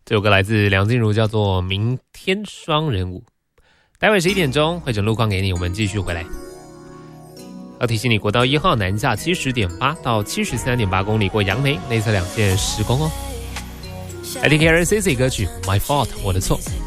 这首歌来自梁静茹，叫做《明天双人舞》。待会11点钟会整路况给你，我们继续回来。要提醒你，国道1号南下70.8到73.8公里，过杨梅内侧2线施工哦。来听 KRCC 歌曲《My Fault》，我的错。